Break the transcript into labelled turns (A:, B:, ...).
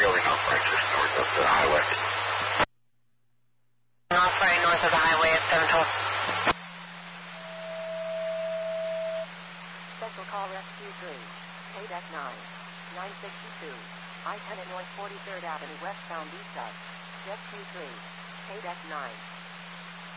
A: going off right just north of the highway.
B: Off right north of the highway at 712.
C: Special call Rescue 3. KDEC 9. 962. I-10 at North 43rd Avenue westbound east of. Jet 23. KDEC 9.